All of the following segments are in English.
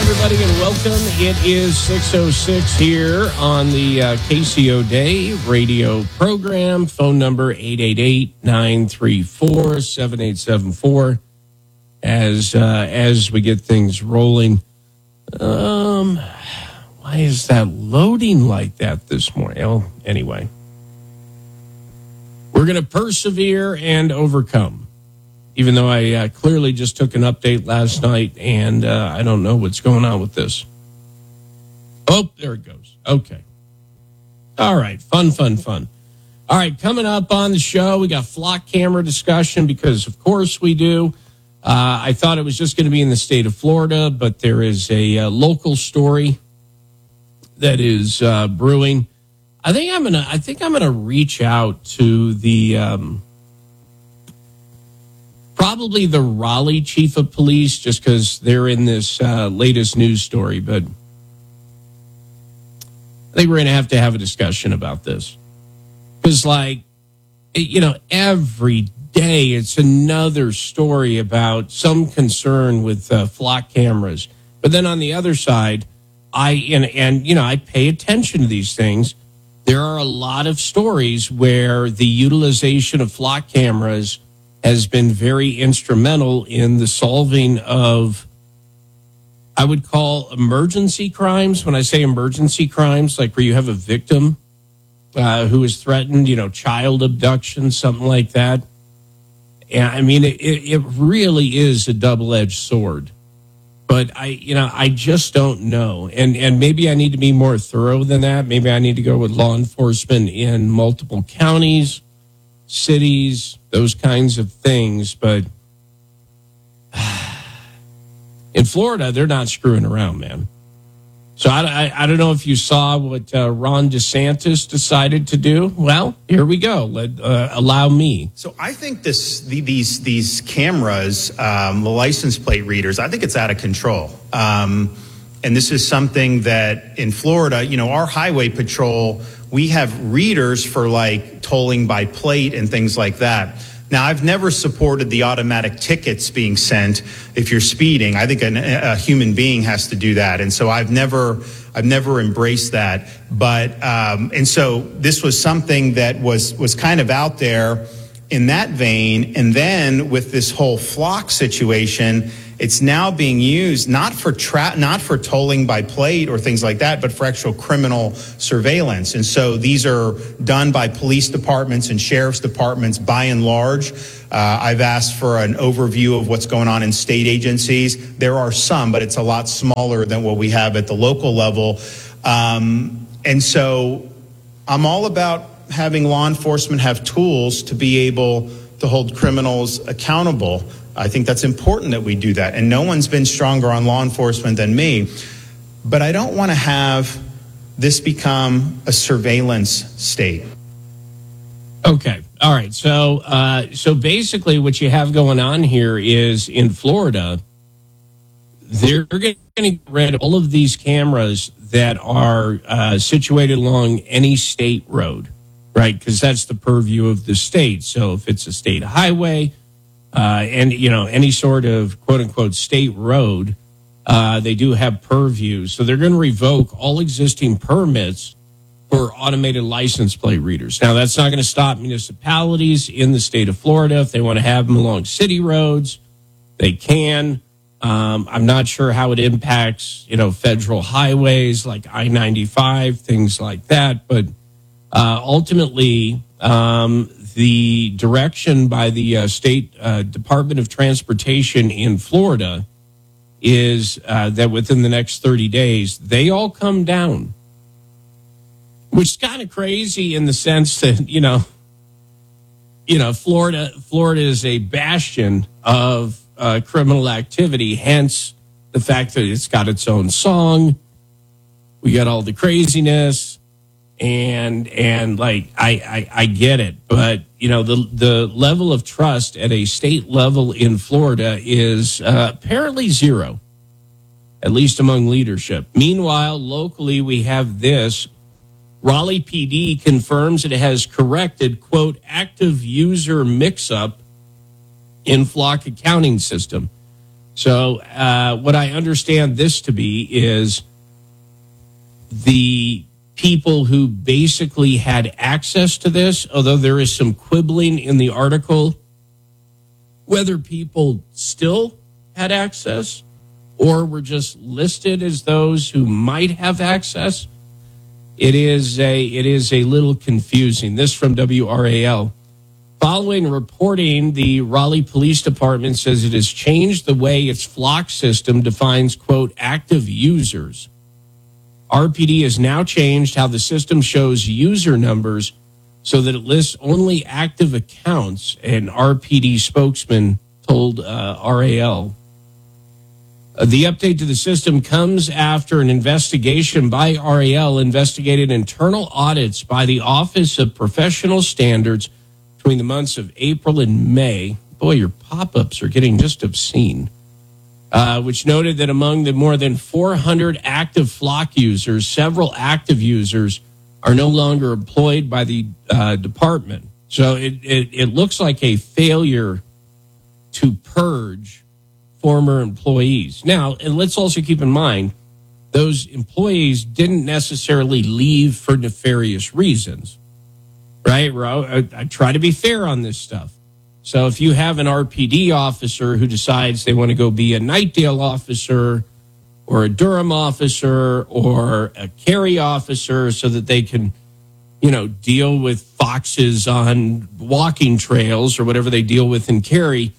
everybody, and welcome. It is 6:06 here on the KCO Day radio program. Phone number 888-934-7874. As we get things rolling. Why is that loading like that this morning? Well, anyway, we're going to persevere and overcome. Even though I clearly just took an update last night, and I don't know what's going on with this. Oh, there it goes. Okay. All right. Fun. All right. Coming up on the show, we got flock camera discussion because, of course, we do. I thought it was just going to be in the state of Florida, but there is a local story that is brewing. I think I'm gonna reach out to the probably the Raleigh chief of police, just because they're in this latest news story. But I think we're going to have a discussion about this. Because, every day it's another story about some concern with flock cameras. But then on the other side, I pay attention to these things. There are a lot of stories where the utilization of flock cameras has been very instrumental in the solving of, I would call, emergency crimes. When I say emergency crimes, like where you have a victim who is threatened, child abduction, something like that. And I mean, it really is a double-edged sword. But I just don't know. And maybe I need to be more thorough than that. Maybe I need to go with law enforcement in multiple counties, cities, those kinds of things. But in Florida, they're not screwing around, man. So I don't know if you saw what Ron DeSantis decided to do. Well, here we go. Allow me. So I think these cameras, the license plate readers, I think it's out of control. And this is something that in Florida, our highway patrol, we have readers for like tolling by plate and things like that. Now, I've never supported the automatic tickets being sent if you're speeding. I think a human being has to do that. And so I've never embraced that. But and so this was something that was kind of out there in that vein. And then with this whole flock situation, it's now being used not for tolling by plate or things like that, but for actual criminal surveillance. And so these are done by police departments and sheriff's departments by and large. I've asked for an overview of what's going on in state agencies. There are some, but it's a lot smaller than what we have at the local level. And so I'm all about having law enforcement have tools to be able to hold criminals accountable. I think that's important that we do that. And no one's been stronger on law enforcement than me. But I don't want to have this become a surveillance state. Okay. All right. So basically what you have going on here is in Florida, they're going to get rid of all of these cameras that are situated along any state road, right? Because that's the purview of the state. So if it's a state highway, and, any sort of quote unquote state road, they do have purview. So they're going to revoke all existing permits for automated license plate readers. Now, that's not going to stop municipalities in the state of Florida. If they want to have them along city roads, they can. I'm not sure how it impacts, federal highways like I-95, things like that. But ultimately, the direction by the state Department of Transportation in Florida is that within the next 30 days, they all come down, which is kind of crazy in the sense that, Florida is a bastion of criminal activity, hence the fact that it's got its own song. We got all the craziness. And like, I get it, but the level of trust at a state level in Florida is apparently zero, at least among leadership. Meanwhile, locally, we have this. Raleigh PD confirms it has corrected, quote, active user mix-up in flock accounting system. So what I understand this to be is the people who basically had access to this, although there is some quibbling in the article, whether people still had access or were just listed as those who might have access. It is a little confusing. This from WRAL. Following reporting, the Raleigh Police Department says it has changed the way its Flock system defines, quote, active users. RPD has now changed how the system shows user numbers so that it lists only active accounts, an RPD spokesman told RAL. The update to the system comes after an investigation by RAL investigated internal audits by the Office of Professional Standards between the months of April and May. Boy, your pop-ups are getting just obscene. Which noted that among the more than 400 active Flock users, several active users are no longer employed by the department. So it looks like a failure to purge former employees. Now, and let's also keep in mind, those employees didn't necessarily leave for nefarious reasons, right? I try to be fair on this stuff. So if you have an RPD officer who decides they want to go be a Knightdale officer or a Durham officer or a Cary officer so that they can, deal with foxes on walking trails or whatever they deal with in Cary,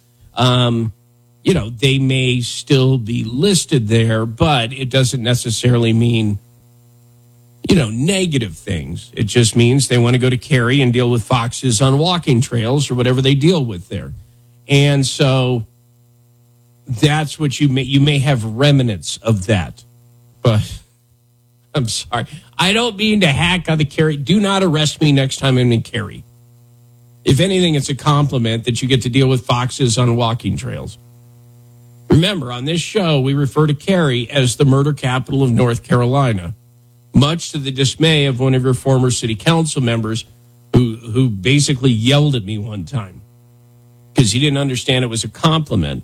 they may still be listed there, but it doesn't necessarily mean, negative things. It just means they want to go to Cary and deal with foxes on walking trails or whatever they deal with there. And so that's what you may have remnants of that. But I'm sorry. I don't mean to hack on the Cary. Do not arrest me next time I'm in Cary. If anything, it's a compliment that you get to deal with foxes on walking trails. Remember, on this show, we refer to Cary as the murder capital of North Carolina, much to the dismay of one of your former city council members who basically yelled at me one time because he didn't understand it was a compliment.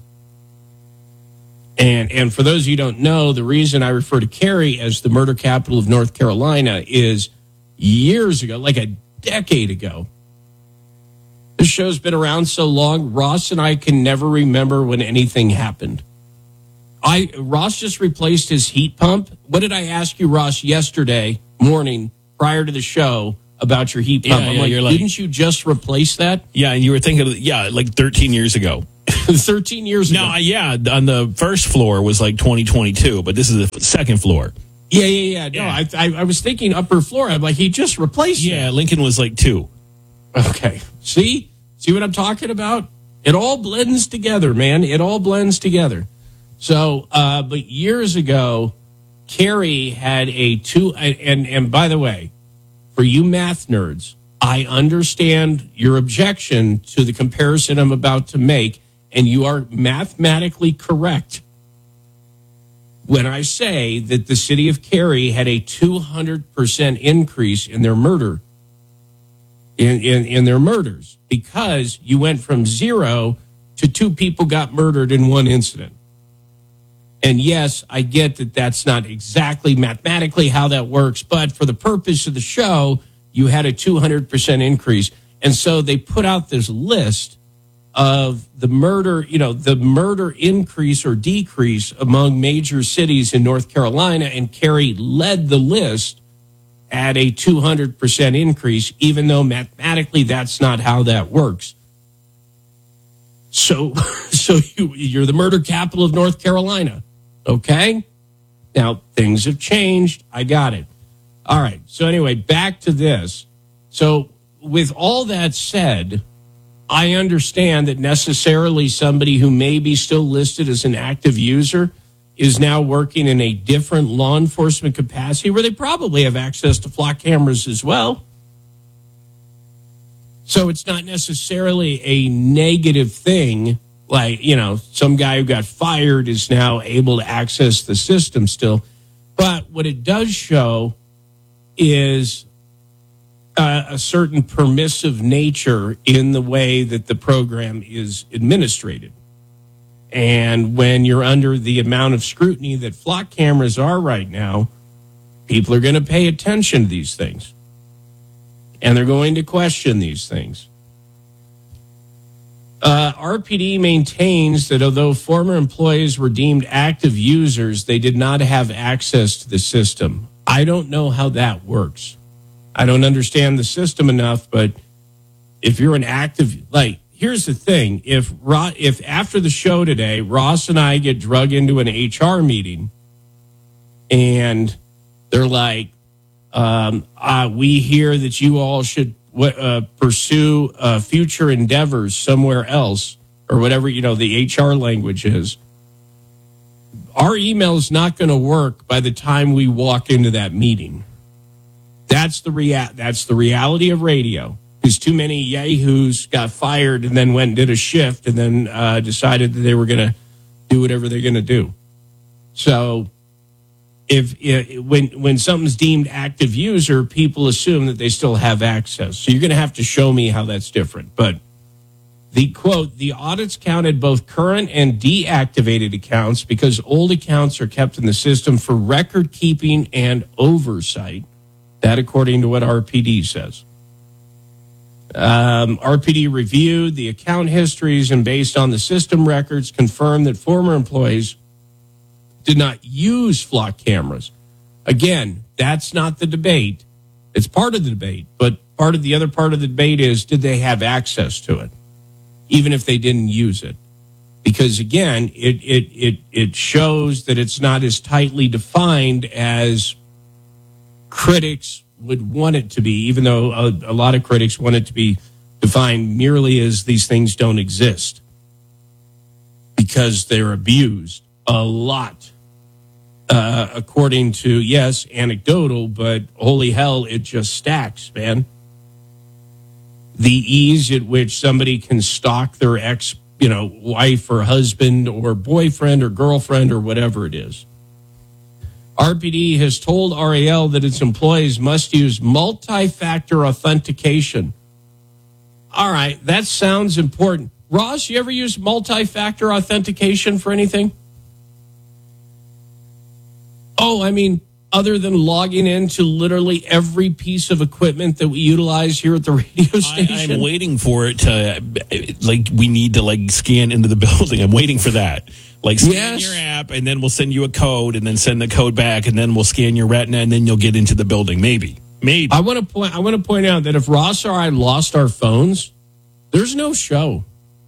And for those of you who don't know, the reason I refer to Cary as the murder capital of North Carolina is years ago, like a decade ago. This show's been around so long, Ross and I can never remember when anything happened. Ross just replaced his heat pump. What did I ask you, Ross, yesterday morning prior to the show about your heat pump? I'm like, didn't you just replace that? Yeah, and you were thinking, like 13 years ago. 13 years ago? No, yeah, on the first floor was like 2022, but this is the second floor. Yeah. No, I was thinking upper floor. I'm like, he just replaced it. Yeah, Lincoln was like 2. Okay. See what I'm talking about? It all blends together, man. It all blends together. So, but years ago, Cary had and by the way, for you math nerds, I understand your objection to the comparison I'm about to make, and you are mathematically correct when I say that the city of Cary had a 200% increase in their murder. In their murders, because you went from 0 to 2 people got murdered in one incident. And yes, I get that that's not exactly mathematically how that works, but for the purpose of the show, you had a 200% increase. And so they put out this list of the murder increase or decrease among major cities in North Carolina, and Cary led the list at a 200% increase, even though mathematically that's not how that works. So you're the murder capital of North Carolina, okay? Now, things have changed. I got it. All right. So anyway, back to this. So with all that said, I understand that necessarily somebody who may be still listed as an active user is now working in a different law enforcement capacity where they probably have access to Flock cameras as well. So it's not necessarily a negative thing, like, some guy who got fired is now able to access the system still. But what it does show is a certain permissive nature in the way that the program is administrated. And when you're under the amount of scrutiny that flock cameras are right now, people are going to pay attention to these things. And they're going to question these things. RPD maintains that although former employees were deemed active users, they did not have access to the system. I don't know how that works. I don't understand the system enough, but if you're an active, like, here's the thing. If after the show today, Ross and I get drug into an HR meeting and they're like, we hear that you all should pursue future endeavors somewhere else, or whatever, the HR language is. Our email is not going to work by the time we walk into that meeting. That's the reality of radio. Because too many yahoos got fired and then went and did a shift and then decided that they were going to do whatever they're going to do. So when something's deemed active user, people assume that they still have access. So you're going to have to show me how that's different. But the quote, the audits counted both current and deactivated accounts because old accounts are kept in the system for record keeping and oversight. That according to what RPD says. RPD reviewed the account histories and based on the system records confirmed that former employees did not use flock cameras. Again, that's not the debate. It's part of the debate, but the other part of the debate is, did they have access to it, even if they didn't use it? Because again, it shows that it's not as tightly defined as critics would want it to be, even though a lot of critics want it to be defined merely as these things don't exist because they're abused a lot. According to, yes, anecdotal, but holy hell, it just stacks, man. The ease at which somebody can stalk their ex, wife or husband or boyfriend or girlfriend or whatever it is. RPD has told RAL that its employees must use multi-factor authentication. All right, that sounds important. Ross, you ever use multi-factor authentication for anything? Oh, I mean, other than logging into literally every piece of equipment that we utilize here at the radio station? I'm waiting for it to, we need to, scan into the building. I'm waiting for that. Scan your app, and then we'll send you a code, and then send the code back, and then we'll scan your retina, and then you'll get into the building. Maybe. I want to point out that if Ross or I lost our phones, there's no show.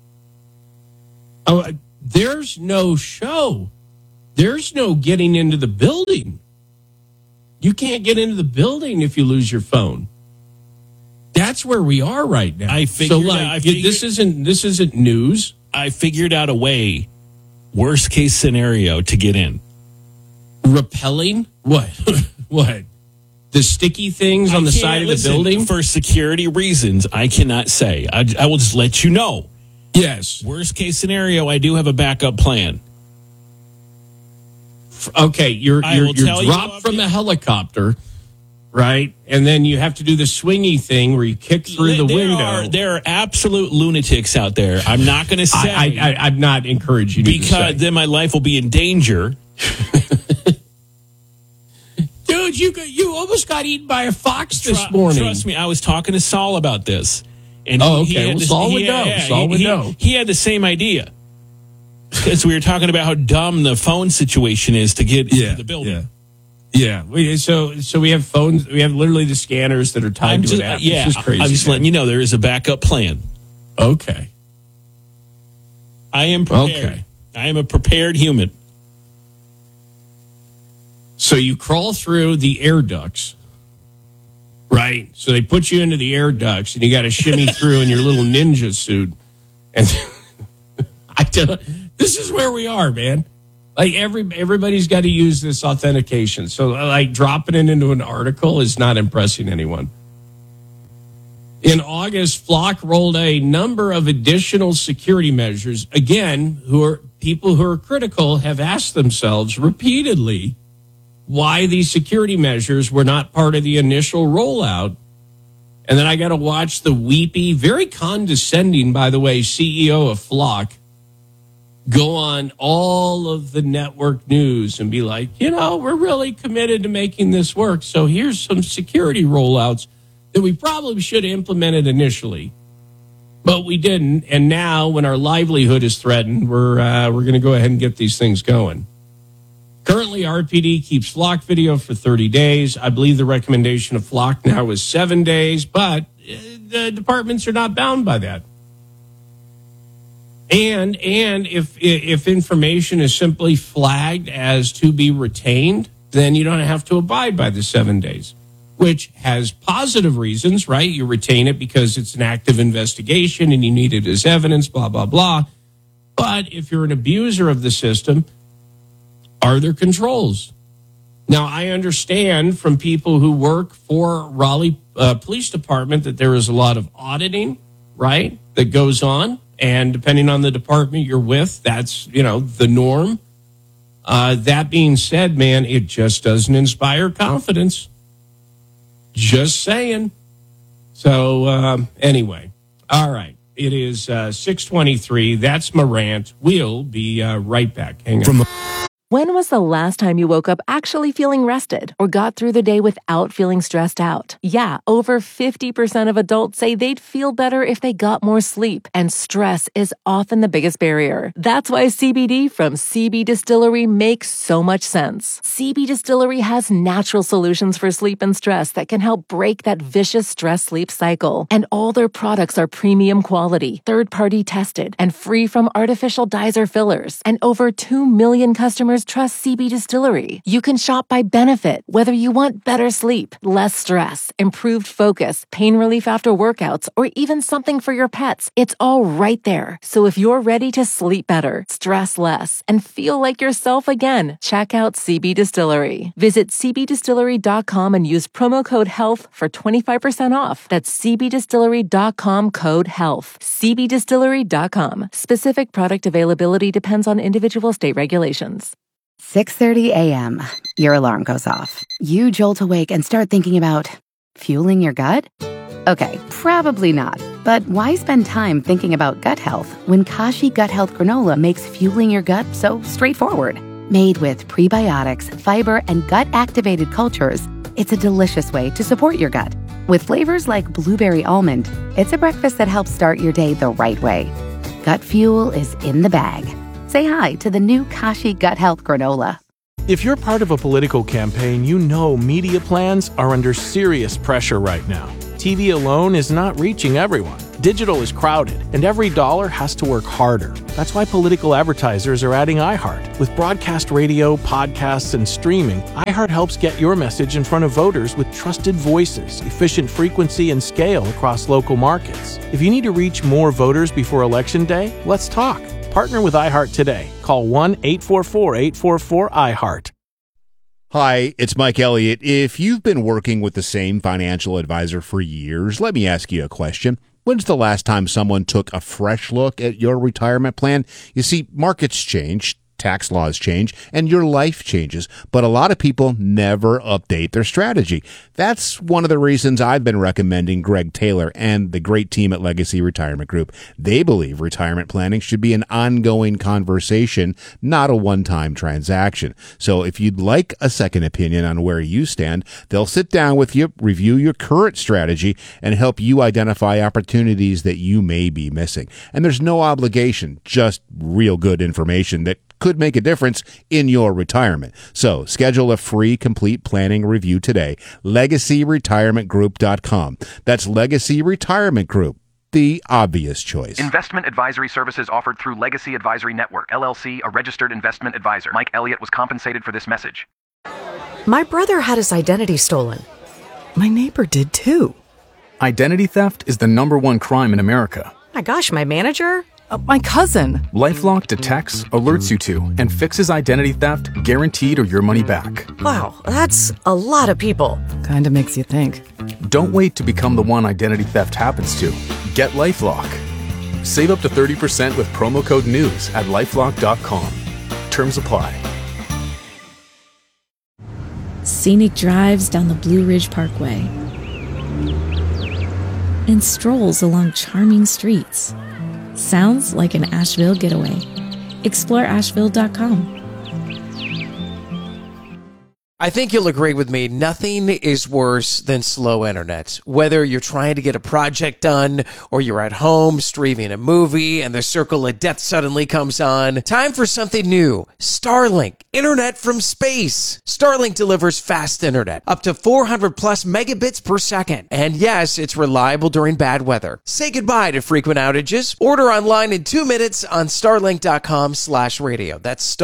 Oh, there's no show. There's no getting into the building. You can't get into the building if you lose your phone. That's where we are right now. This isn't news. I figured out a way. Worst case scenario to get in. Repelling? What? What? The sticky things on the side of the building? For security reasons, I cannot say. I will just let you know. Yes. Worst case scenario, I do have a backup plan. Okay, you're dropped from the helicopter, right? And then you have to do the swingy thing where you kick through the window. There are absolute lunatics out there. I'm not going to say. I'm not encouraging you to say. Because then my life will be in danger. Dude, you almost got eaten by a fox this morning. Trust me, I was talking to Saul about this. And Saul would know. He had the same idea. Because we were talking about how dumb the phone situation is to get into the building. Yeah. So we have phones. We have literally the scanners that are tied to an app. Yeah, it's just crazy. I'm just letting you know there is a backup plan. Okay. I am prepared. Okay. I am a prepared human. So you crawl through the air ducts, right? So they put you into the air ducts, and you got to shimmy through in your little ninja suit. And this is where we are, man. Everybody's got to use this authentication. So dropping it into an article is not impressing anyone. In August, Flock rolled a number of additional security measures. Again, people who are critical have asked themselves repeatedly why these security measures were not part of the initial rollout. And then I got to watch the weepy, very condescending, by the way, CEO of Flock go on all of the network news and be like, we're really committed to making this work. So here's some security rollouts that we probably should have implemented initially, but we didn't. And now when our livelihood is threatened, we're going to go ahead and get these things going. Currently, RPD keeps Flock video for 30 days. I believe the recommendation of Flock now is 7 days, but the departments are not bound by that. And if information is simply flagged as to be retained, then you don't have to abide by the 7 days, which has positive reasons, right? You retain it because it's an active investigation and you need it as evidence, blah, blah, blah. But if you're an abuser of the system, are there controls? Now, I understand from people who work for Raleigh Police Department that there is a lot of auditing, right, that goes on. And depending on the department you're with, that's, the norm. That being said, man, it just doesn't inspire confidence. Just saying. So anyway, all right. It is 6:23. That's my rant. We'll be right back. Hang on. When was the last time you woke up actually feeling rested or got through the day without feeling stressed out? Yeah, over 50% of adults say they'd feel better if they got more sleep, and stress is often the biggest barrier. That's why CBD from CB Distillery makes so much sense. CB Distillery has natural solutions for sleep and stress that can help break that vicious stress-sleep cycle. And all their products are premium quality, third-party tested, and free from artificial dyes or fillers. And over 2 million customers trust CB Distillery. You can shop by benefit, whether you want better sleep, less stress, improved focus, pain relief after workouts, or even something for your pets. It's all right there. So if you're ready to sleep better, stress less, and feel like yourself again, check out CB Distillery. Visit cbdistillery.com and use promo code HEALTH for 25% off. That's cbdistillery.com, code HEALTH. cbdistillery.com. Specific product availability depends on individual state regulations. 6:30 a.m. Your alarm goes off. You jolt awake and start thinking about fueling your gut? Okay, probably not. But why spend time thinking about gut health when Kashi Gut Health Granola makes fueling your gut so straightforward? Made with prebiotics, fiber, and gut-activated cultures, it's a delicious way to support your gut. With flavors like blueberry almond, it's a breakfast that helps start your day the right way. Gut fuel is in the bag. Say hi to the new Kashi Gut Health Granola. If you're part of a political campaign, you know media plans are under serious pressure right now. TV alone is not reaching everyone. Digital is crowded, and every dollar has to work harder. That's why political advertisers are adding iHeart. With broadcast radio, podcasts, and streaming, iHeart helps get your message in front of voters with trusted voices, efficient frequency, and scale across local markets. If you need to reach more voters before Election Day, let's talk. Partner with iHeart today. Call 1-844-844-iHeart. Hi, it's Mike Elliott. If you've been working with the same financial advisor for years, let me ask you a question. When's the last time someone took a fresh look at your retirement plan? You see, markets change, tax laws change, and your life changes, but a lot of people never update their strategy. That's one of the reasons I've been recommending Greg Taylor and the great team at Legacy Retirement Group. They believe retirement planning should be an ongoing conversation, not a one-time transaction. So if you'd like a second opinion on where you stand, they'll sit down with you, review your current strategy, and help you identify opportunities that you may be missing. And there's no obligation, just real good information that could make a difference in your retirement. So schedule a free complete planning review today. LegacyRetirementGroup.com. That's Legacy Retirement Group, the obvious choice. Investment advisory services offered through Legacy Advisory Network, LLC, a registered investment advisor. Mike Elliott was compensated for this message. My brother had his identity stolen. My neighbor did too. Identity theft is the #1 crime in America. My gosh, my manager? My cousin. LifeLock detects, alerts you to, and fixes identity theft guaranteed or your money back. Wow, that's a lot of people. Kinda makes you think. Don't wait to become the one identity theft happens to. Get LifeLock. Save up to 30% with promo code NEWS at LifeLock.com. Terms apply. Scenic drives down the Blue Ridge Parkway and strolls along charming streets. Sounds like an Asheville getaway. Explore Asheville.com. I think you'll agree with me, nothing is worse than slow internet. Whether you're trying to get a project done or you're at home streaming a movie and the circle of death suddenly comes on, time for something new. Starlink, internet from space. Starlink delivers fast internet, up to 400 plus megabits per second. And yes, it's reliable during bad weather. Say goodbye to frequent outages. Order online in 2 minutes on starlink.com/radio. That's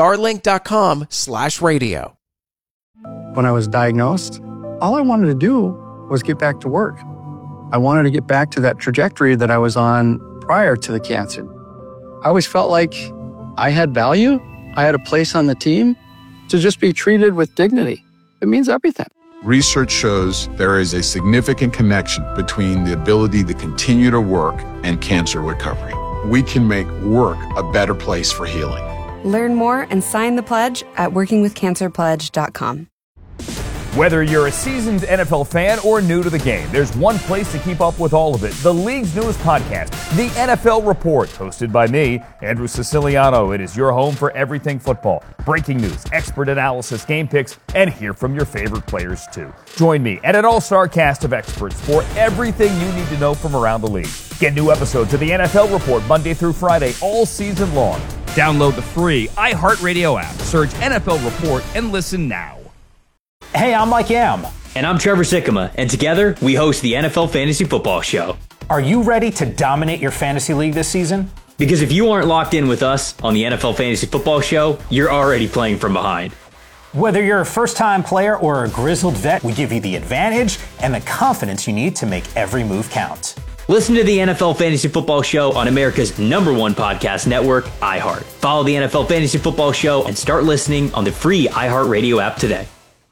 starlink.com/radio. When I was diagnosed, all I wanted to do was get back to work. I wanted to get back to that trajectory that I was on prior to the cancer. I always felt like I had value. I had a place on the team. To just be treated with dignity, it means everything. Research shows there is a significant connection between the ability to continue to work and cancer recovery. We can make work a better place for healing. Learn more and sign the pledge at workingwithcancerpledge.com. Whether you're a seasoned NFL fan or new to the game, there's one place to keep up with all of it. The league's newest podcast, The NFL Report, hosted by me, Andrew Siciliano. It is your home for everything football. Breaking news, expert analysis, game picks, and hear from your favorite players too. Join me and an all-star cast of experts for everything you need to know from around the league. Get new episodes of The NFL Report Monday through Friday all season long. Download the free iHeartRadio app. Search NFL Report and listen now. Hey, I'm Mike Yam. And I'm Trevor Sikkema, and together we host the NFL Fantasy Football Show. Are you ready to dominate your fantasy league this season? Because if you aren't locked in with us on the NFL Fantasy Football Show, you're already playing from behind. Whether you're a first-time player or a grizzled vet, we give you the advantage and the confidence you need to make every move count. Listen to the NFL Fantasy Football Show on America's #1 podcast network, iHeart. Follow the NFL Fantasy Football Show and start listening on the free iHeartRadio app today.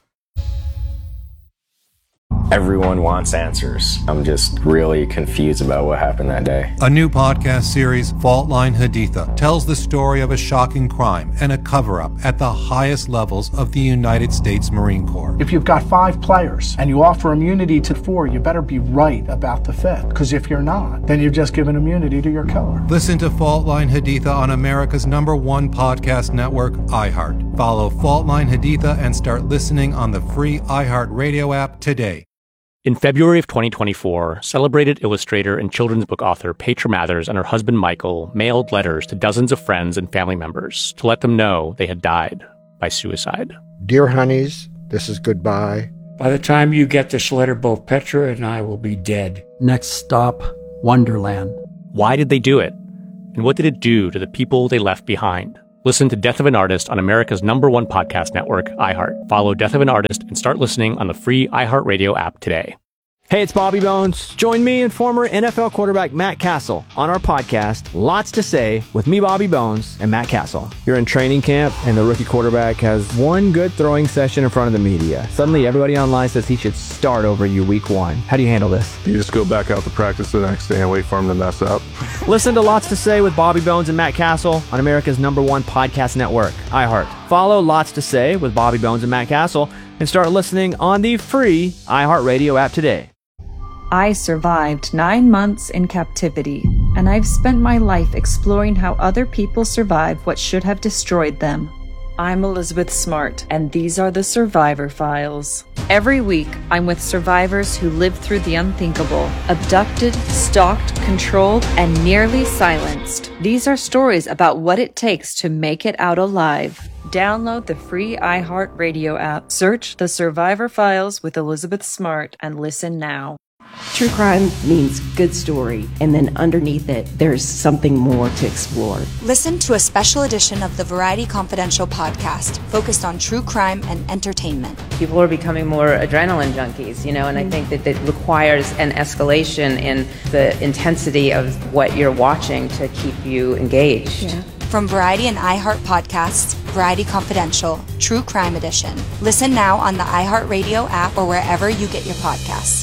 Everyone wants answers. I'm just really confused about what happened that day. A new podcast series, Fault Line Haditha, tells the story of a shocking crime and a cover-up at the highest levels of the United States Marine Corps. If you've got 5 players and you offer immunity to 4, you better be right about the 5th. Because if you're not, then you've just given immunity to your killer. Listen to Fault Line Haditha on America's #1 podcast network, iHeart. Follow Fault Line Haditha and start listening on the free iHeart Radio app today. In February of 2024, celebrated illustrator and children's book author Petra Mathers and her husband Michael mailed letters to dozens of friends and family members to let them know they had died by suicide. Dear honeys, this is goodbye. By the time you get this letter, both Petra and I will be dead. Next stop, Wonderland. Why did they do it? And what did it do to the people they left behind? Listen to Death of an Artist on America's #1 podcast network, iHeart. Follow Death of an Artist and start listening on the free iHeartRadio app today. Hey, it's Bobby Bones. Join me and former NFL quarterback Matt Castle on our podcast, Lots to Say, with me, Bobby Bones, and Matt Castle. You're in training camp, and the rookie quarterback has one good throwing session in front of the media. Suddenly, everybody online says he should start over you week 1. How do you handle this? You just go back out to practice the next day and wait for him to mess up. Listen to Lots to Say with Bobby Bones and Matt Castle on America's #1 podcast network, iHeart. Follow Lots to Say with Bobby Bones and Matt Castle and start listening on the free iHeartRadio app today. I survived 9 months in captivity, and I've spent my life exploring how other people survive what should have destroyed them. I'm Elizabeth Smart, and these are the Survivor Files. Every week, I'm with survivors who lived through the unthinkable, abducted, stalked, controlled, and nearly silenced. These are stories about what it takes to make it out alive. Download the free iHeartRadio app, search The Survivor Files with Elizabeth Smart, and listen now. True crime means good story, and then underneath it, there's something more to explore. Listen to a special edition of the Variety Confidential podcast focused on true crime and entertainment. People are becoming more adrenaline junkies, and I think that it requires an escalation in the intensity of what you're watching to keep you engaged. Yeah. From Variety and iHeart podcasts, Variety Confidential, True Crime Edition. Listen now on the iHeartRadio app or wherever you get your podcasts.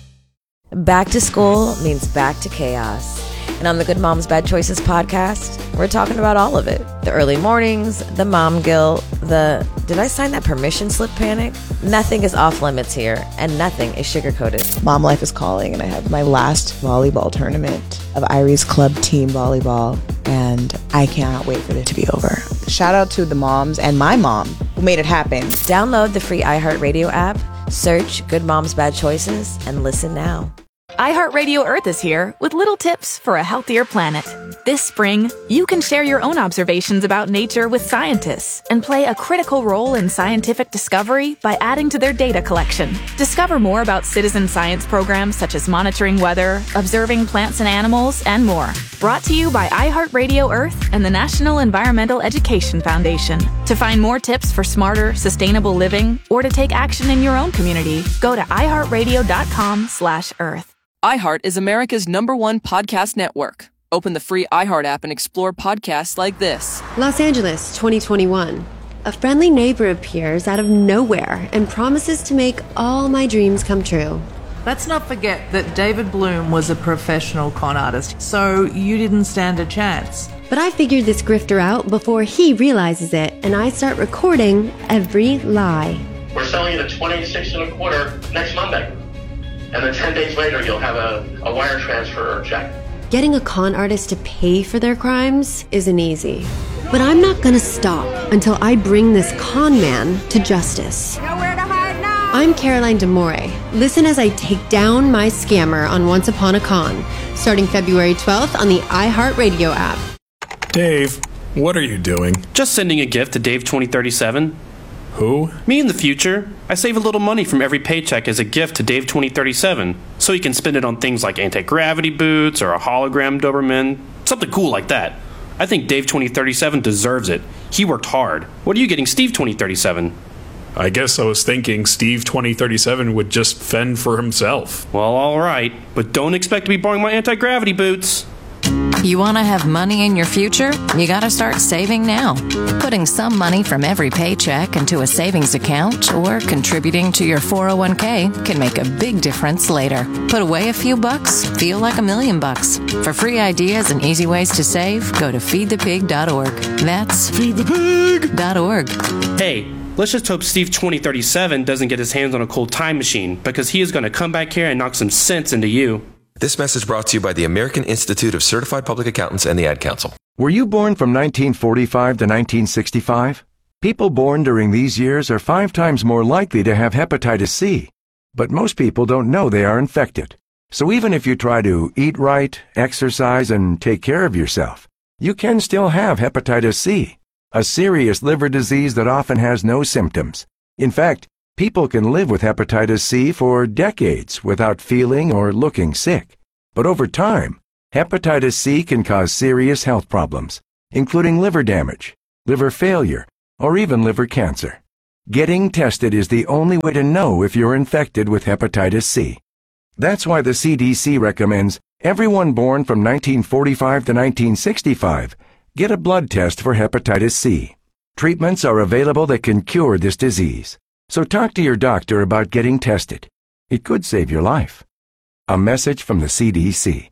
Back to school means back to chaos. And on the Good Moms Bad Choices podcast, we're talking about all of it. The early mornings, the mom guilt, the did I sign that permission slip panic? Nothing is off limits here, and nothing is sugar-coated. Mom life is calling, and I have my last volleyball tournament of Irie's Club Team Volleyball and I cannot wait for this to be over. Shout out to the moms and my mom who made it happen. Download the free iHeartRadio app, search Good Moms Bad Choices, and listen now. iHeartRadio Earth is here with little tips for a healthier planet. This spring, you can share your own observations about nature with scientists and play a critical role in scientific discovery by adding to their data collection. Discover more about citizen science programs such as monitoring weather, observing plants and animals, and more. Brought to you by iHeartRadio Earth and the National Environmental Education Foundation. To find more tips for smarter, sustainable living or to take action in your own community, go to iHeartRadio.com/Earth. iHeart is America's #1 podcast network. Open the free iHeart app and explore podcasts like this. Los Angeles, 2021. A friendly neighbor appears out of nowhere and promises to make all my dreams come true. Let's not forget that David Bloom was a professional con artist, so you didn't stand a chance. But I figured this grifter out before he realizes it, and I start recording every lie. We're selling it at $26.25 next Monday. And then 10 days later, you'll have a wire transfer or check. Getting a con artist to pay for their crimes isn't easy. But I'm not gonna stop until I bring this con man to justice. Nowhere to hide now! I'm Caroline DeMore. Listen as I take down my scammer on Once Upon a Con, starting February 12th on the iHeartRadio app. Dave, what are you doing? Just sending a gift to Dave 2037. Who? Me in the future. I save a little money from every paycheck as a gift to Dave 2037, so he can spend it on things like anti-gravity boots or a hologram Doberman, something cool like that. I think Dave 2037 deserves it. He worked hard. What are you getting Steve 2037? I guess I was thinking Steve 2037 would just fend for himself. Well, all right, but don't expect to be borrowing my anti-gravity boots. You want to have money in your future? You got to start saving now. Putting some money from every paycheck into a savings account or contributing to your 401k can make a big difference later. Put away a few bucks, feel like $1 million. For free ideas and easy ways to save, go to feedthepig.org. That's feedthepig.org. Hey, let's just hope Steve 2037 doesn't get his hands on a cold time machine, because he is going to come back here and knock some sense into you. This message brought to you by the American Institute of Certified Public Accountants and the Ad Council. Were you born from 1945 to 1965? People born during these years are 5 times more likely to have hepatitis C. But most people don't know they are infected. So even if you try to eat right, exercise, and take care of yourself, you can still have hepatitis C, a serious liver disease that often has no symptoms. In fact, people can live with hepatitis C for decades without feeling or looking sick. But over time, hepatitis C can cause serious health problems, including liver damage, liver failure, or even liver cancer. Getting tested is the only way to know if you're infected with hepatitis C. That's why the CDC recommends everyone born from 1945 to 1965 get a blood test for hepatitis C. Treatments are available that can cure this disease. So talk to your doctor about getting tested. It could save your life. A message from the CDC.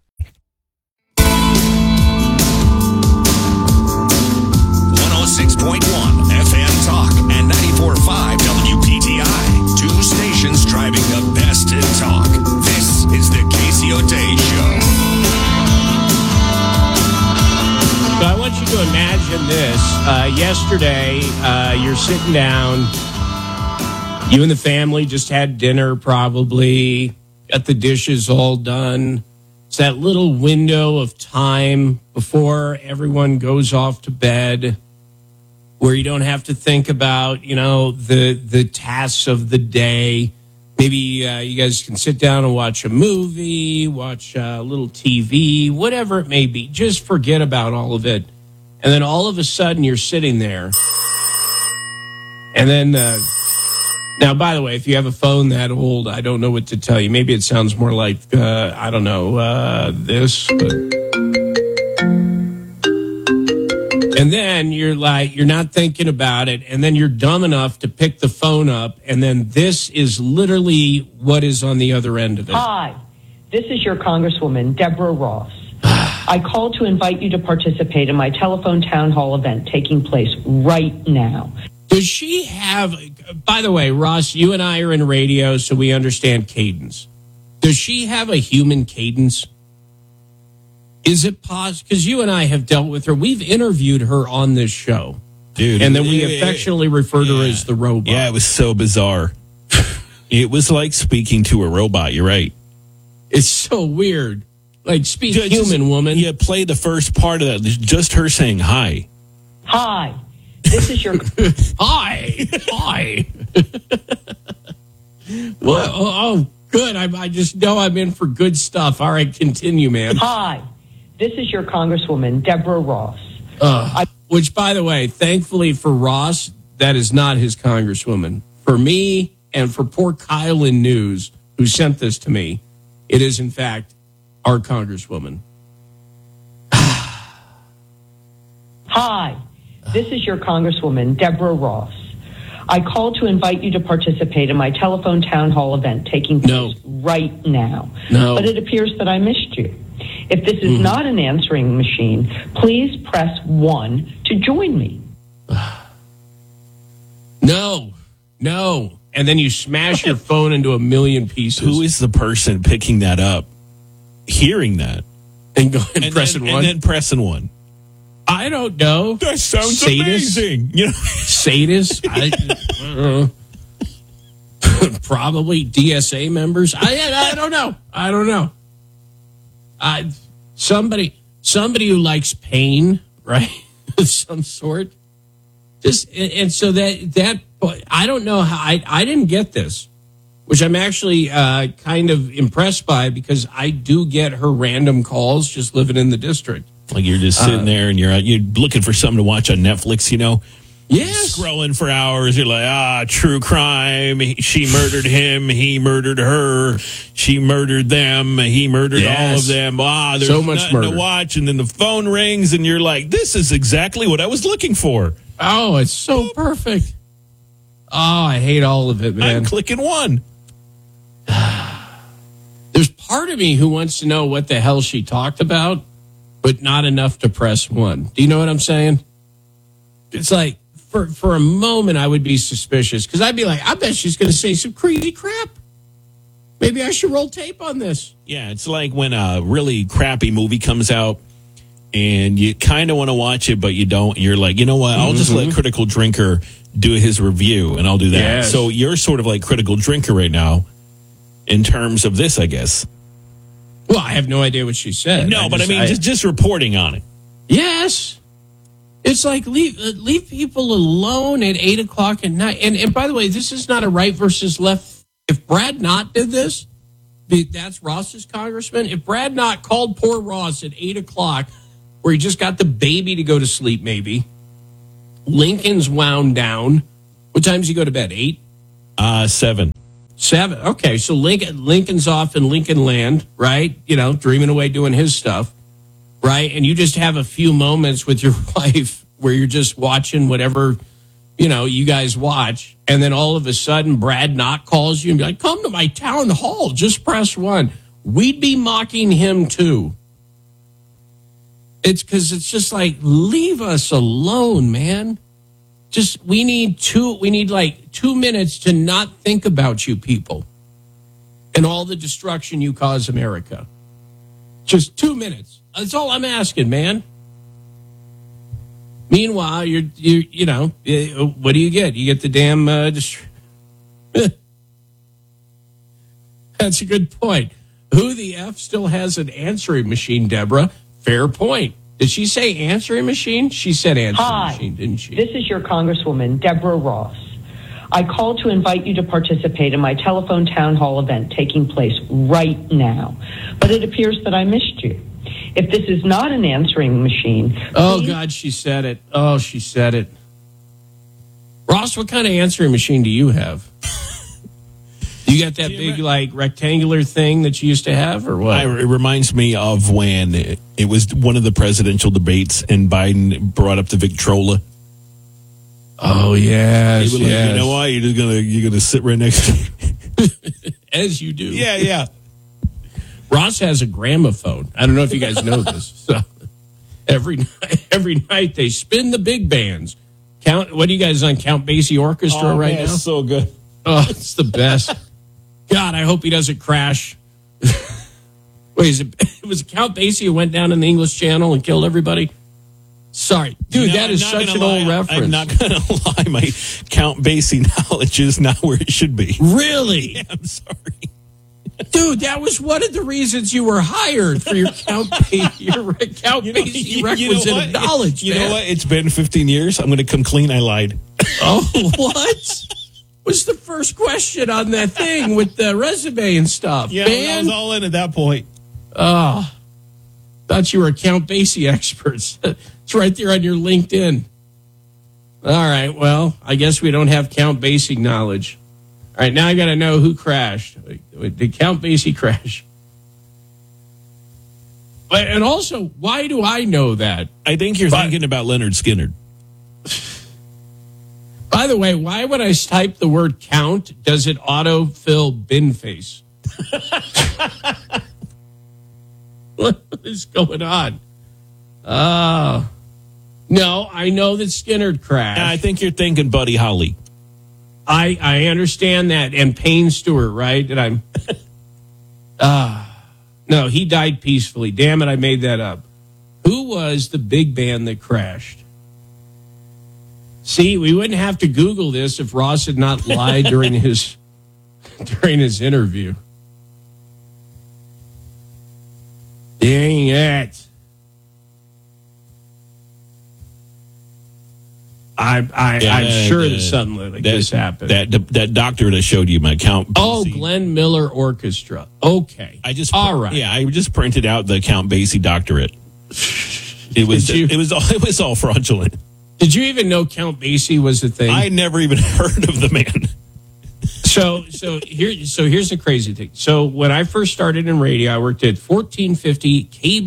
106.1 FM Talk and 94.5 WPTI. 2 stations driving the best in talk. This is the Casey O'Day Show. So I want you to imagine this. Yesterday, you're sitting down. You and the family just had dinner, probably, got the dishes all done. It's that little window of time before everyone goes off to bed where you don't have to think about, the tasks of the day. Maybe you guys can sit down and watch a movie, watch a little TV, whatever it may be. Just forget about all of it. And then all of a sudden you're sitting there. And then... Now, by the way, if you have a phone that old, I don't know what to tell you. Maybe it sounds more like, this. But... And then you're not thinking about it. And then you're dumb enough to pick the phone up. And then this is literally what is on the other end of it. Hi, this is your Congresswoman, Deborah Ross. I called to invite you to participate in my telephone town hall event taking place right now. Does she have, by the way, Ross, you and I are in radio, so we understand cadence. Does she have a human cadence? Is it possible? Because you and I have dealt with her. We've interviewed her on this show. Dude. And then we affectionately refer to her as the robot. Yeah, it was so bizarre. It was like speaking to a robot. You're right. It's so weird. Like, speak human, woman. Yeah, play the first part of that. Just her saying hi. Hi. This is your... Hi. Hi. Well, oh, good. I just know I'm in for good stuff. All right, continue, man. Hi. This is your Congresswoman, Deborah Ross. Which, by the way, thankfully for Ross, that is not his Congresswoman. For me and for poor Kyle in News, who sent this to me, it is, in fact, our Congresswoman. Hi. This is your Congresswoman, Deborah Ross. I called to invite you to participate in my telephone town hall event taking place right now. No. But it appears that I missed you. If this is not an answering machine, please press 1 to join me. No. And then you smash your phone into a million pieces. Who is the person picking that up, hearing that? And pressing 1? And then pressing 1. I don't know. That sounds amazing. You know? Sadist? I don't know. Probably DSA members. I don't know. Somebody who likes pain, right? Of some sort. So that I don't know how I didn't get this, which I'm actually kind of impressed by, because I do get her random calls just living in the district. Like you're just sitting there and you're looking for something to watch on Netflix, you know? Yes. Scrolling for hours. You're like, true crime. She murdered him. He murdered her. She murdered them. He murdered all of them. There's so much nothing murder to watch. And then the phone rings and you're like, this is exactly what I was looking for. Oh, it's so perfect. Oh, I hate all of it, man. I'm clicking 1. There's part of me who wants to know what the hell she talked about, but not enough to press 1. Do you know what I'm saying? It's like, for a moment, I would be suspicious, because I'd be like, I bet she's going to say some crazy crap. Maybe I should roll tape on this. Yeah, it's like when a really crappy movie comes out and you kind of want to watch it, but you don't. You're like, you know what? I'll just let Critical Drinker do his review, and I'll do that. Yes. So you're sort of like Critical Drinker right now in terms of this, I guess. Well, I have no idea what she said. No, but I mean, just reporting on it. Yes. It's like leave people alone at 8 o'clock at night. And by the way, this is not a right versus left. If Brad Knott did this, that's Ross's congressman. If Brad Knott called poor Ross at 8 o'clock, where he just got the baby to go to sleep, maybe Lincoln's wound down. What time does he go to bed? 8? 7. 7. Okay, so Lincoln's off in Lincoln Land, right? You know, dreaming away doing his stuff. Right, and you just have a few moments with your wife where you're just watching whatever, you guys watch, and then all of a sudden Brad Knott calls you and be like, come to my town hall, just press 1. We'd be mocking him too. It's because it's just like, leave us alone, man. We need like 2 minutes to not think about you people and all the destruction you cause America. Just 2 minutes. That's all I'm asking, man. Meanwhile, what do you get? You get the damn... That's a good point. Who the F still has an answering machine, Deborah? Fair point. Did she say answering machine? She said answering machine, didn't she? This is your Congresswoman, Deborah Ross. I called to invite you to participate in my telephone town hall event taking place right now. But it appears that I missed you. If this is not an answering machine... Oh, God, she said it. Oh, she said it. Ross, what kind of answering machine do you have? You got that big, rectangular thing that you used to have, or what? It reminds me of when it was one of the presidential debates and Biden brought up the Victrola. Oh, yes, He was like, you know what? You're gonna sit right next to me. As you do. Yeah. Ross has a gramophone. I don't know if you guys know this. So every night they spin the big bands. What are you guys on Count Basie Orchestra right now? So good. Oh, it's the best. God, I hope he doesn't crash. Wait, it was Count Basie who went down in the English Channel and killed everybody? Sorry. Dude, that is such an old reference. I'm not going to lie. My Count Basie knowledge is not where it should be. Really? Yeah, I'm sorry. Dude, that was one of the reasons you were hired for your Count Basie requisite of knowledge. You know what? It's been 15 years. I'm going to come clean. I lied. Oh, what? Was the first question on that thing with the resume and stuff? Yeah, I was all in at that point. Oh, thought you were a Count Basie expert. It's right there on your LinkedIn. All right, well, I guess we don't have Count Basie knowledge. All right, now I got to know who crashed. Did Count Basie crash? And also, why do I know that? I think you're thinking about Leonard Skinner. By the way, why when I type the word count, does it autofill bin face? What is going on? No, I know that Skinner crashed. I think you're thinking Buddy Holly. I understand that. And Payne Stewart, right? That I'm... no, he died peacefully. Damn it, I made that up. Who was the big band that crashed? See, we wouldn't have to Google this if Ross had not lied during his interview. Dang it. I'm sure that something like this happened. That doctor that showed you my Count Basie. Oh, Glenn Miller Orchestra. Okay. All right. Yeah, I just printed out the Count Basie doctorate. It was all fraudulent. Did you even know Count Basie was a thing? I never even heard of the man. So here's the crazy thing. So when I first started in radio, I worked at 1450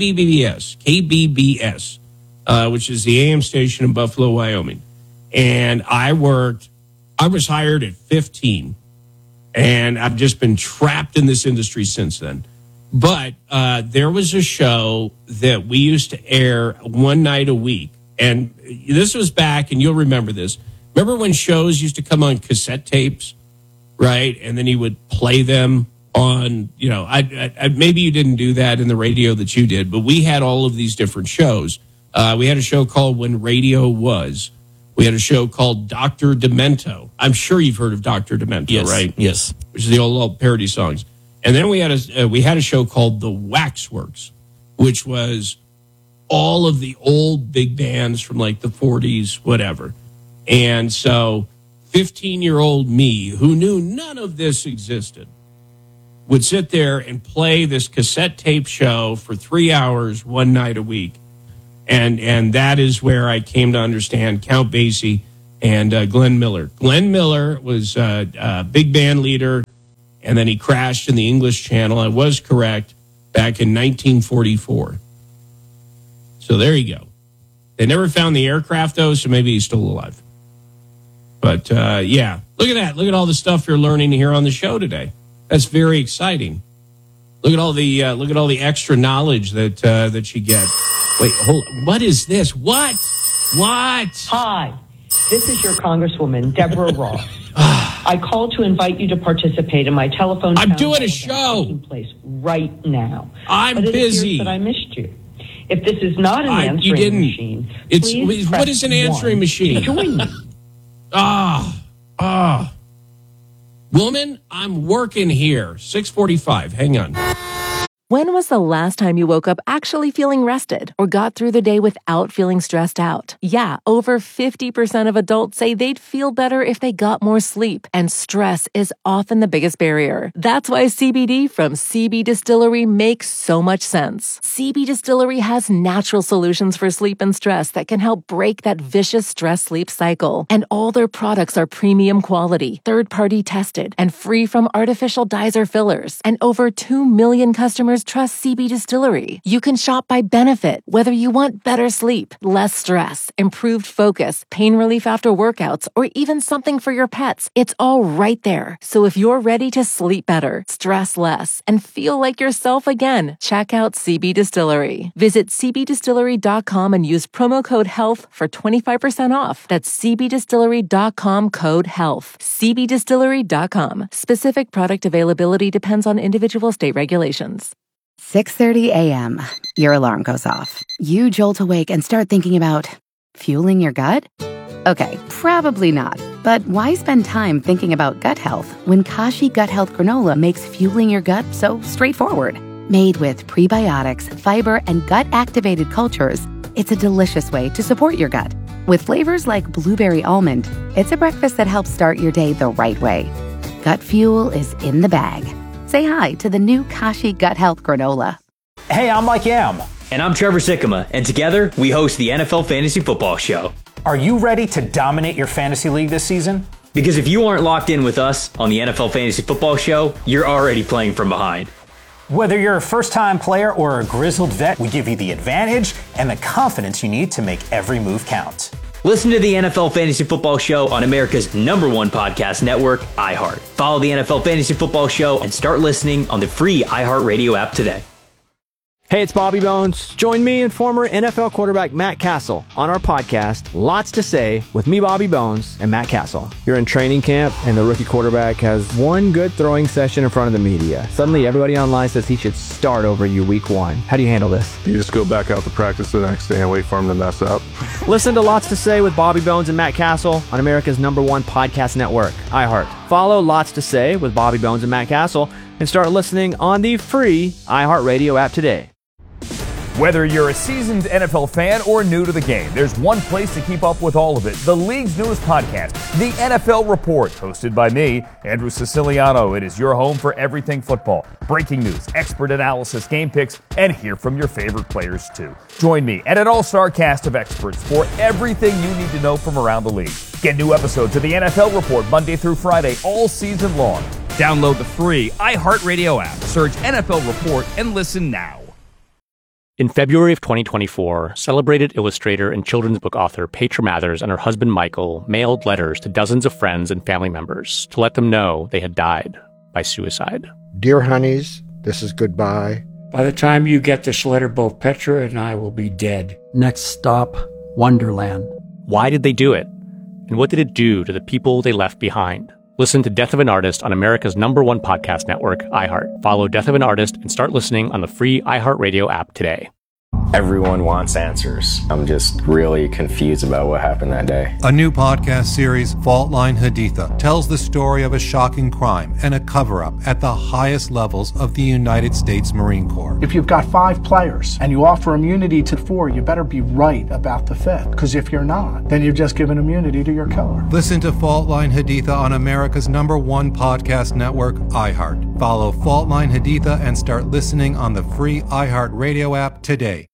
KBBS, which is the AM station in Buffalo, Wyoming. And I was hired at 15, and I've just been trapped in this industry since then. But there was a show that we used to air one night a week. And this was back, and you'll remember this. Remember when shows used to come on cassette tapes, right? And then he would play them on, I maybe you didn't do that in the radio that you did, but we had all of these different shows. We had a show called When Radio Was. We had a show called Dr. Demento. I'm sure you've heard of Dr. Demento, yes, right? Yes. Which is the old parody songs. And then we had a show called The Waxworks, which was all of the old big bands from like the 40s, whatever. And so 15-year-old me, who knew none of this existed, would sit there and play this cassette tape show for 3 hours one night a week. And that is where I came to understand Count Basie and Glenn Miller. Glenn Miller was a big band leader, and then he crashed in the English Channel. I was correct, back in 1944. So there you go. They never found the aircraft, though, so maybe he's still alive. But, yeah, look at that. Look at all the stuff you're learning here on the show today. That's very exciting. Look at all the extra knowledge that you get. Wait, hold on. What is this? What? Hi, this is your Congresswoman, Deborah Ross. I called to invite you to participate in my telephone. I'm doing a show. Taking place right now. I'm busy. But I missed you. If this is not an answering machine, please what is an answering machine? Join me. Woman, I'm working here. 6:45. Hang on. When was the last time you woke up actually feeling rested or got through the day without feeling stressed out? Yeah, over 50% of adults say they'd feel better if they got more sleep, and stress is often the biggest barrier. That's why CBD from CB Distillery makes so much sense. CB Distillery has natural solutions for sleep and stress that can help break that vicious stress-sleep cycle. And all their products are premium quality, third-party tested, and free from artificial dyes or fillers. And over 2 million customers trust CB Distillery. You can shop by benefit, whether you want better sleep, less stress, improved focus, pain relief after workouts, or even something for your pets. It's all right there. So if you're ready to sleep better, stress less, and feel like yourself again, check out CB Distillery. Visit cbdistillery.com and use promo code HEALTH for 25% off. That's cbdistillery.com code HEALTH. cbdistillery.com. Specific product availability depends on individual state regulations. 6:30 a.m. Your alarm goes off. You jolt awake and start thinking about fueling your gut? Okay, probably not. But why spend time thinking about gut health when Kashi Gut Health Granola makes fueling your gut so straightforward? Made with prebiotics, fiber, and gut-activated cultures, it's a delicious way to support your gut. With flavors like blueberry almond, it's a breakfast that helps start your day the right way. Gut fuel is in the bag. Say hi to the new Kashi Gut Health Granola. Hey, I'm Mike Yam. And I'm Trevor Sikkema. And together, we host the NFL Fantasy Football Show. Are you ready to dominate your fantasy league this season? Because if you aren't locked in with us on the NFL Fantasy Football Show, you're already playing from behind. Whether you're a first-time player or a grizzled vet, we give you the advantage and the confidence you need to make every move count. Listen to the NFL Fantasy Football Show on America's #1 podcast network, iHeart. Follow the NFL Fantasy Football Show and start listening on the free iHeartRadio app today. Hey, it's Bobby Bones. Join me and former NFL quarterback Matt Castle on our podcast, Lots to Say, with me, Bobby Bones, and Matt Castle. You're in training camp, and the rookie quarterback has one good throwing session in front of the media. Suddenly, everybody online says he should start over you week one. How do you handle this? You just go back out to practice the next day and wait for him to mess up. Listen to Lots to Say with Bobby Bones and Matt Castle on America's #1 podcast network, iHeart. Follow Lots to Say with Bobby Bones and Matt Castle and start listening on the free iHeartRadio app today. Whether you're a seasoned NFL fan or new to the game, there's one place to keep up with all of it. The league's newest podcast, The NFL Report, hosted by me, Andrew Siciliano. It is your home for everything football. Breaking news, expert analysis, game picks, and hear from your favorite players too. Join me and an all-star cast of experts for everything you need to know from around the league. Get new episodes of The NFL Report Monday through Friday all season long. Download the free iHeartRadio app, search NFL Report, and listen now. In February of 2024, celebrated illustrator and children's book author Petra Mathers and her husband Michael mailed letters to dozens of friends and family members to let them know they had died by suicide. Dear honeys, this is goodbye. By the time you get this letter, both Petra and I will be dead. Next stop, Wonderland. Why did they do it? And what did it do to the people they left behind? Listen to Death of an Artist on America's #1 podcast network, iHeart. Follow Death of an Artist and start listening on the free iHeartRadio app today. Everyone wants answers. I'm just really confused about what happened that day. A new podcast series, Fault Line Haditha, tells the story of a shocking crime and a cover-up at the highest levels of the United States Marine Corps. If you've got 5 players and you offer immunity to 4, you better be right about the 5th. Because if you're not, then you've just given immunity to your killer. Listen to Fault Line Haditha on America's #1 podcast network, iHeart. Follow Fault Line Haditha and start listening on the free iHeartRadio app today.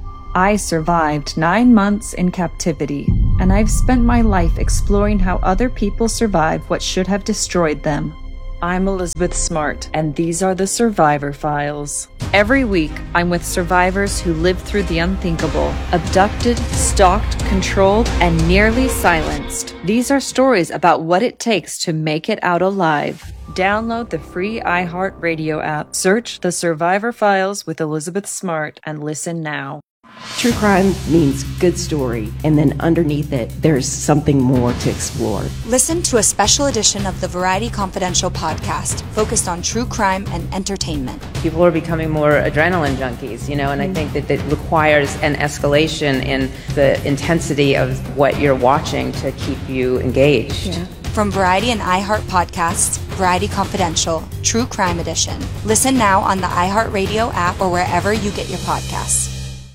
I survived 9 months in captivity, and I've spent my life exploring how other people survive what should have destroyed them. I'm Elizabeth Smart, and these are the Survivor Files. Every week, I'm with survivors who lived through the unthinkable, abducted, stalked, controlled, and nearly silenced. These are stories about what it takes to make it out alive. Download the free iHeartRadio app, search The Survivor Files with Elizabeth Smart, and listen now. True crime means good story, and then underneath it, there's something more to explore. Listen to a special edition of the Variety Confidential podcast focused on true crime and entertainment. People are becoming more adrenaline junkies, and I think that it requires an escalation in the intensity of what you're watching to keep you engaged. Yeah. From Variety and iHeart podcasts, Variety Confidential, True Crime Edition. Listen now on the iHeartRadio app or wherever you get your podcasts.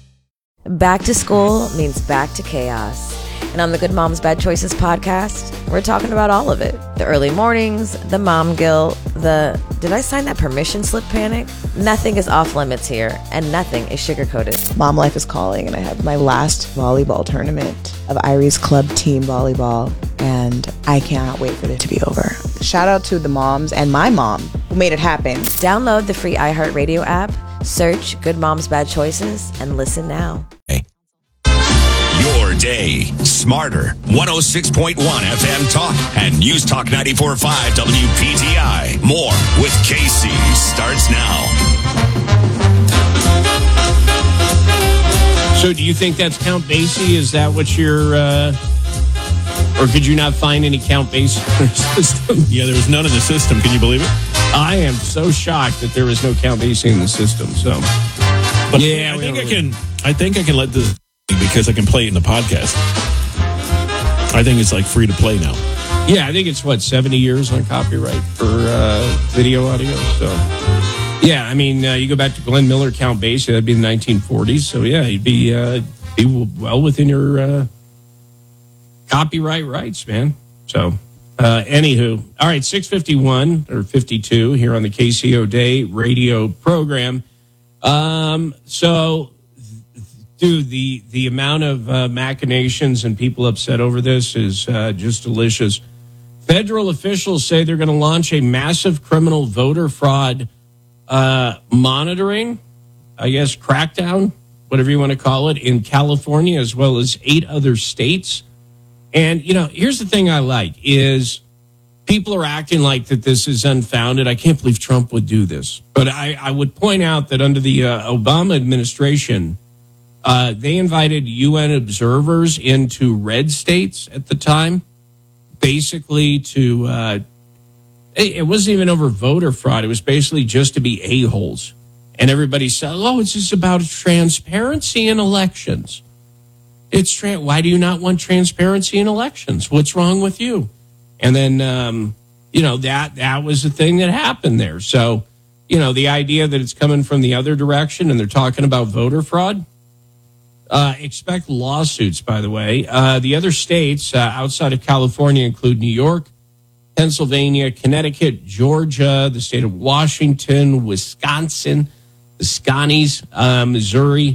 Back to school means back to chaos. And on the Good Moms Bad Choices podcast, we're talking about all of it. The early mornings, the mom guilt, the did I sign that permission slip panic? Nothing is off limits here, and nothing is sugar-coated. Mom life is calling, and I have my last volleyball tournament of Irie's club team volleyball, and I cannot wait for it to be over. Shout out to the moms and my mom who made it happen. Download the free iHeartRadio app, search Good Moms Bad Choices, and listen now. Your day smarter. 106.1 FM Talk and News Talk 94.5 WPTI. More with Casey starts now. So do you think that's Count Basie? Is that what you're... or could you not find any Count Basie in the system? Yeah, there was none in the system. Can you believe it? I am so shocked that there is no Count Basie in the system. So, but yeah, I think I can let this because I can play it in the podcast. I think it's like free to play now. Yeah, I think it's 70 years on copyright for video audio. So, yeah, I mean, you go back to Glenn Miller, Count Basie, that'd be the 1940s. So, yeah, you'd be well within your copyright rights, man. So, anywho, all right, 6:51 or 52 here on the KCO Day radio program. So, dude, the amount of machinations and people upset over this is just delicious. Federal officials say they're going to launch a massive criminal voter fraud monitoring, I guess, crackdown, whatever you want to call it, in California as well as 8 other states. And, you know, here's the thing I like is people are acting like that this is unfounded. I can't believe Trump would do this. But I would point out that under the Obama administration, they invited UN observers into red states at the time, basically to, it wasn't even over voter fraud. It was basically just to be a-holes. And everybody said, oh, it's just about transparency in elections. Why do you not want transparency in elections? What's wrong with you? And then, you know, that was the thing that happened there. So, you know, the idea that it's coming from the other direction and they're talking about voter fraud, expect lawsuits, by the way. The other states outside of California include New York, Pennsylvania, Connecticut, Georgia, the state of Washington, Wisconsin, the Scotties, Missouri,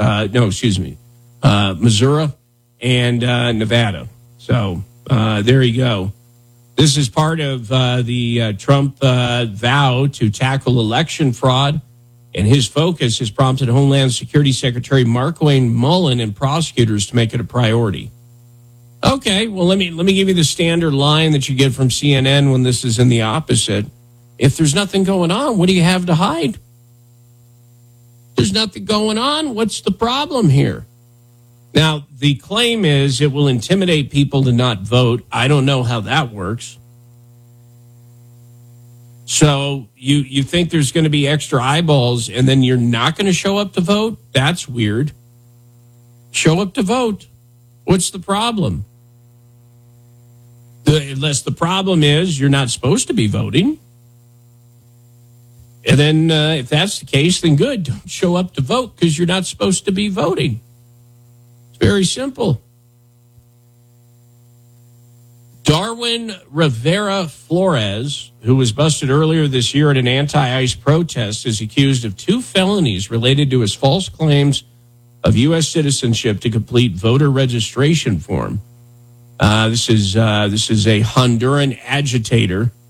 Missouri, and Nevada. So there you go. This is part of the Trump vow to tackle election fraud, and his focus has prompted Homeland Security Secretary Markwayne Mullin and prosecutors to make it a priority. Okay, well, let me give you the standard line that you get from CNN when this is in the opposite. If there's nothing going on, what do you have to hide? There's nothing going on. What's the problem here? Now, the claim is it will intimidate people to not vote. I don't know how that works. So you think there's going to be extra eyeballs and then you're not going to show up to vote? That's weird. Show up to vote. What's the problem? Unless the problem is you're not supposed to be voting. And then if that's the case, then good. Don't show up to vote because you're not supposed to be voting. It's very simple. Darwin Rivera Flores, who was busted earlier this year at an anti-ICE protest, is accused of 2 felonies related to his false claims of U.S. citizenship to complete voter registration form. This is a Honduran agitator